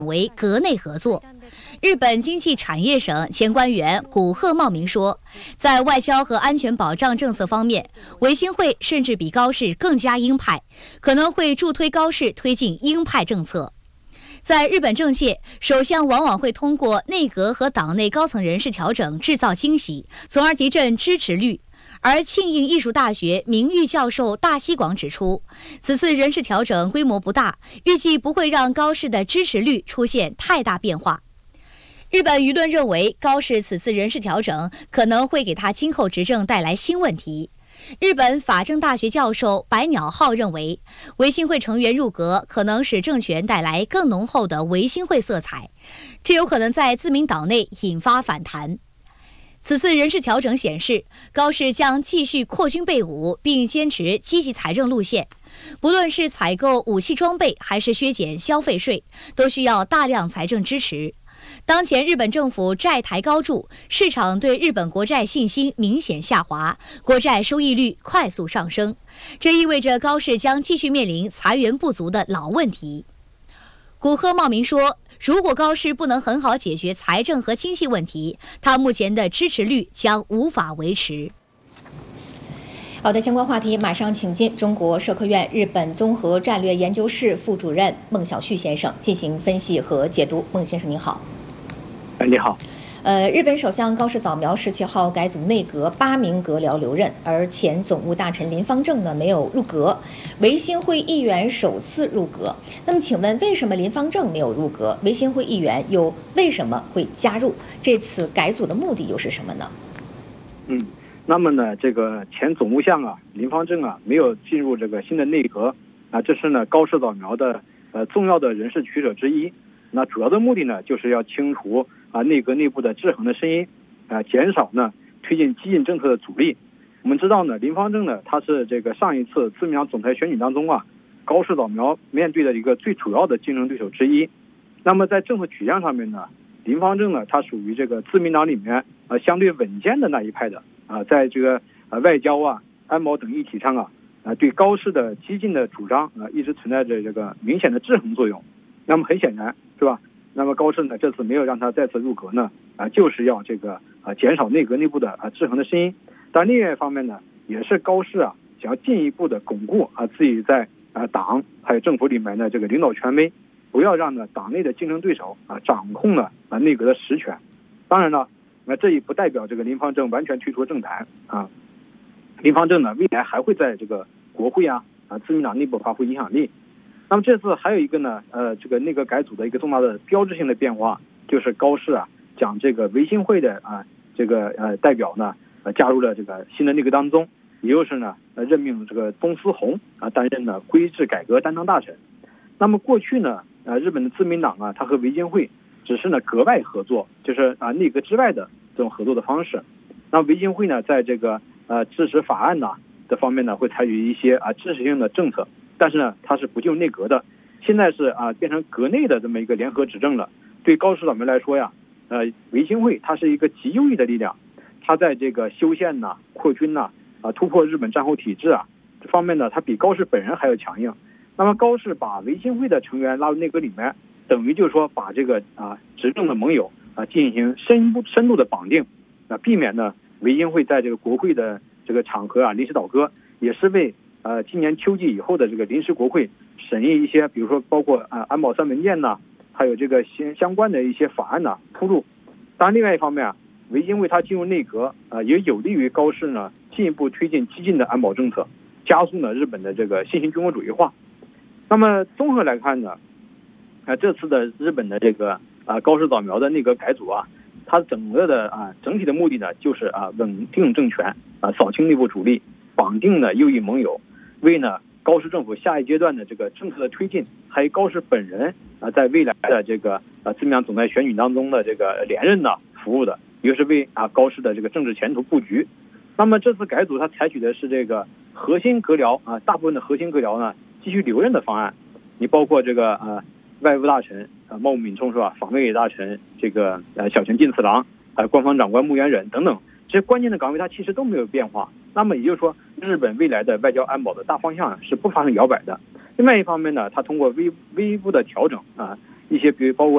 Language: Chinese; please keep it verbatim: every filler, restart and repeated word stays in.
为阁内合作。日本经济产业省前官员古贺茂明说，在外交和安全保障政策方面，维新会甚至比高市更加鹰派，可能会助推高市推进鹰派政策。在日本政界，首相往往会通过内阁和党内高层人事调整制造惊喜，从而提振支持率。而庆应艺术大学名誉教授大西广指出，此次人事调整规模不大，预计不会让高市的支持率出现太大变化。日本舆论认为，高市此次人事调整可能会给他今后执政带来新问题。日本法政大学教授白鸟浩认为，维新会成员入阁可能使政权带来更浓厚的维新会色彩，这有可能在自民党内引发反弹。此次人事调整显示，高市将继续扩军备武，并坚持积极财政路线。不论是采购武器装备，还是削减消费税，都需要大量财政支持。当前日本政府债台高筑，市场对日本国债信心明显下滑，国债收益率快速上升，这意味着高市将继续面临财源不足的老问题。古贺茂明说，如果高市不能很好解决财政和经济问题，他目前的支持率将无法维持。 好的，相关话题马上请进中国社科院日本综合战略研究室副主任孟晓旭先生进行分析和解读。孟先生您好。 哎，你好。 呃，日本首相高市早苗十七号改组内阁，八名阁僚留任，而前总务大臣林芳正呢没有入阁，维新会议员首次入阁。那么，请问为什么林芳正没有入阁？维新会议员又为什么会加入？这次改组的目的又是什么呢？ 嗯，那么呢，这个前总务相啊林芳正啊没有进入这个新的内阁啊，这是呢高市早苗的呃重要的人事取舍之一。那主要的目的呢，就是要清除啊内阁内部的制衡的声音，啊减少呢推进激进政策的阻力。我们知道呢，林芳正呢，他是这个上一次自民党总裁选举当中啊，高市早苗面对的一个最主要的竞争对手之一。那么在政策取向上面呢，林芳正呢，他属于这个自民党里面呃相对稳健的那一派的啊，在这个呃外交啊、安保等议题上啊，啊对高市的激进的主张啊，一直存在着这个明显的制衡作用。那么很显然，是吧？那么高市呢，这次没有让他再次入阁呢，啊，就是要这个啊减少内阁内部的啊制衡的声音。但另外一方面呢，也是高市啊想要进一步的巩固啊自己在啊党还有政府里面的这个领导权威，不要让呢党内的竞争对手啊掌控了啊内阁的实权。当然了，那这也不代表这个林芳正完全退出政坛啊。林芳正呢，未来还会在这个国会啊啊自民党内部发挥影响力。那么这次还有一个呢，呃，这个内阁改组的一个重大的标志性的变化，就是高市啊将这个维新会的啊这个呃代表呢，呃加入了这个新的内阁当中，也就是呢，呃任命这个东司宏啊担任呢规制改革担当大臣。那么过去呢，呃日本的自民党啊，它和维新会只是呢阁外合作，就是啊内阁之外的这种合作的方式。那维新会呢，在这个呃支持法案呐这方面呢，会采取一些啊支持性的政策。但是呢，它是不进入内阁的，现在是啊变成阁内的这么一个联合执政了。对高市早苗来说呀，呃，维新会它是一个极右翼的力量，它在这个修宪呐、扩军呐、啊突破日本战后体制啊这方面呢，它比高市本人还要强硬。那么高市把维新会的成员拉入内阁里面，等于就是说把这个啊执政的盟友啊进行深深度的绑定，啊避免呢维新会在这个国会的这个场合啊临时倒戈，也是为呃，今年秋季以后的这个临时国会审议一些，比如说包括啊安保三文件呐，还有这个相相关的一些法案呐铺路。当然，另外一方面啊，维新会它进入内阁啊，也有利于高市呢进一步推进激进的安保政策，加速呢日本的这个新型军国主义化。那么综合来看呢，啊这次的日本的这个啊高市早苗的内阁改组啊，它整个的啊整体的目的呢就是啊稳定政权啊扫清内部主力，绑定呢右翼盟友。为呢高市政府下一阶段的这个政策的推进，还有高市本人啊在未来的这个啊自民党总裁选举当中的这个连任呢服务的，也就是为啊高市的这个政治前途布局。那么这次改组它采取的是这个核心阁僚啊，大部分的核心阁僚呢继续留任的方案。你包括这个呃外务大臣啊茂木敏充是吧，防卫大臣这个呃小泉进次郎，还有官方长官木原忍等等。这些关键的岗位它其实都没有变化，那么也就是说，日本未来的外交安保的大方向是不发生摇摆的。另外一方面呢，它通过微微步的调整啊，一些比如包括